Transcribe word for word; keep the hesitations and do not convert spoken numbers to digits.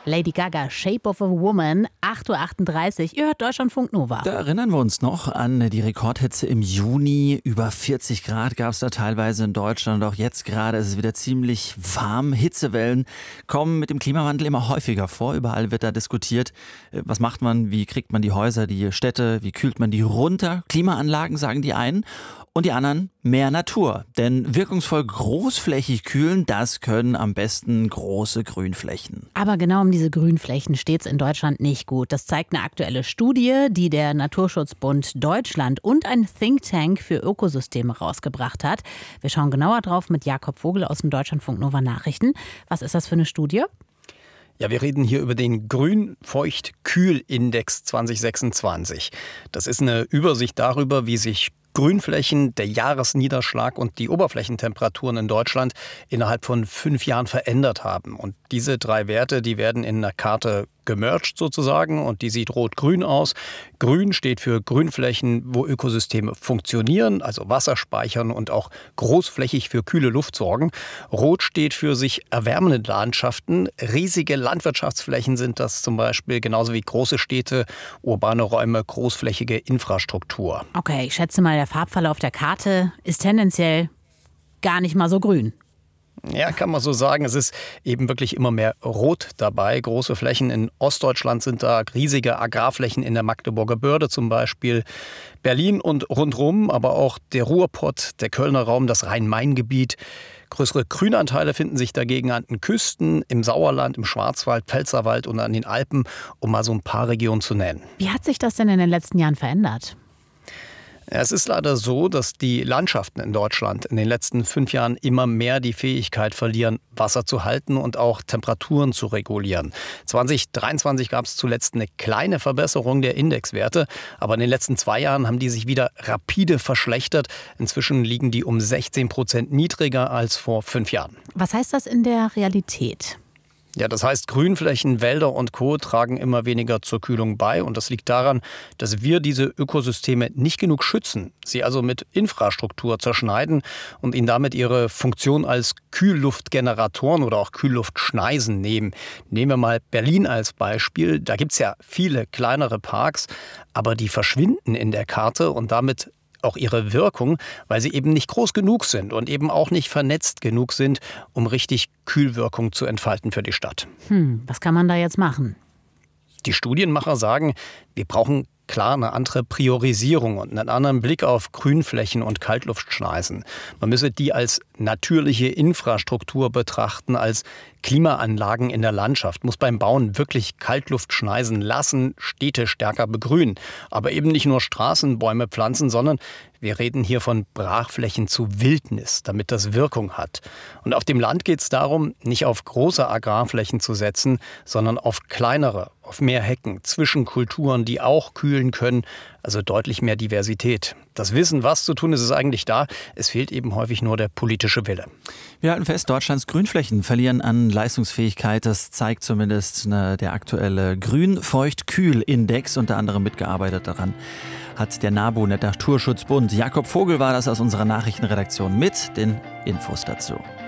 Lady Gaga, Shape of a Woman, acht Uhr achtunddreißig. Ihr hört Deutschlandfunk Nova. Da erinnern wir uns noch an die Rekordhitze im Juni. Über vierzig Grad gab es da teilweise in Deutschland. Auch jetzt gerade ist es wieder ziemlich warm. Hitzewellen kommen mit dem Klimawandel immer häufiger vor. Überall wird da diskutiert, was macht man, wie kriegt man die Häuser, die Städte, wie kühlt man die runter. Klimaanlagen sagen die einen. Und die anderen mehr Natur. Denn wirkungsvoll großflächig kühlen, das können am besten große Grünflächen. Aber genau um diese Grünflächen steht es in Deutschland nicht gut. Das zeigt eine aktuelle Studie, die der Naturschutzbund Deutschland und ein Think Tank für Ökosysteme rausgebracht hat. Wir schauen genauer drauf mit Jakob Vogel aus dem Deutschlandfunk Nova Nachrichten. Was ist das für eine Studie? Ja, wir reden hier über den Grün-Feucht-Kühl-Index zwanzig sechsundzwanzig. Das ist eine Übersicht darüber, wie sich Grünflächen, der Jahresniederschlag und die Oberflächentemperaturen in Deutschland innerhalb von fünf Jahren verändert haben. Und diese drei Werte, die werden in einer Karte gemerged sozusagen und die sieht rot-grün aus. Grün steht für Grünflächen, wo Ökosysteme funktionieren, also Wasser speichern und auch großflächig für kühle Luft sorgen. Rot steht für sich erwärmende Landschaften. Riesige Landwirtschaftsflächen sind das zum Beispiel, genauso wie große Städte, urbane Räume, großflächige Infrastruktur. Okay, ich schätze mal, der Farbverlauf der Karte ist tendenziell gar nicht mal so grün. Ja, kann man so sagen. Es ist eben wirklich immer mehr Rot dabei. Große Flächen in Ostdeutschland sind da, riesige Agrarflächen in der Magdeburger Börde zum Beispiel. Berlin und rundherum, aber auch der Ruhrpott, der Kölner Raum, das Rhein-Main-Gebiet. Größere Grünanteile finden sich dagegen an den Küsten, im Sauerland, im Schwarzwald, Pfälzerwald und an den Alpen, um mal so ein paar Regionen zu nennen. Wie hat sich das denn in den letzten Jahren verändert? Es ist leider so, dass die Landschaften in Deutschland in den letzten fünf Jahren immer mehr die Fähigkeit verlieren, Wasser zu halten und auch Temperaturen zu regulieren. zwanzig dreiundzwanzig gab es zuletzt eine kleine Verbesserung der Indexwerte, aber in den letzten zwei Jahren haben die sich wieder rapide verschlechtert. Inzwischen liegen die um sechzehn Prozent niedriger als vor fünf Jahren. Was heißt das in der Realität? Ja, das heißt, Grünflächen, Wälder und Co. tragen immer weniger zur Kühlung bei. Und das liegt daran, dass wir diese Ökosysteme nicht genug schützen, sie also mit Infrastruktur zerschneiden und ihnen damit ihre Funktion als Kühlluftgeneratoren oder auch Kühlluftschneisen nehmen. Nehmen wir mal Berlin als Beispiel. Da gibt es ja viele kleinere Parks, aber die verschwinden in der Karte und damit auch ihre Wirkung, weil sie eben nicht groß genug sind und eben auch nicht vernetzt genug sind, um richtig Kühlwirkung zu entfalten für die Stadt. Hm, was kann man da jetzt machen? Die Studienmacher sagen, wir brauchen klar eine andere Priorisierung und einen anderen Blick auf Grünflächen und Kaltluftschneisen. Man müsse die als natürliche Infrastruktur betrachten, als Klimaanlagen in der Landschaft. Muss beim Bauen wirklich Kaltluft schneisen lassen, Städte stärker begrünen. Aber eben nicht nur Straßen, Bäume pflanzen, sondern wir reden hier von Brachflächen zu Wildnis, damit das Wirkung hat. Und auf dem Land geht es darum, nicht auf große Agrarflächen zu setzen, sondern auf kleinere, auf mehr Hecken, Zwischenkulturen, die auch kühlen können, also deutlich mehr Diversität. Das Wissen, was zu tun ist, ist eigentlich da. Es fehlt eben häufig nur der politische Wille. Wir halten fest, Deutschlands Grünflächen verlieren an Leistungsfähigkeit. Das zeigt zumindest ne, der aktuelle Grün-Feucht-Kühl-Index. Unter anderem mitgearbeitet daran hat der NABU, der Naturschutzbund. Jakob Vogel war das aus unserer Nachrichtenredaktion mit den Infos dazu.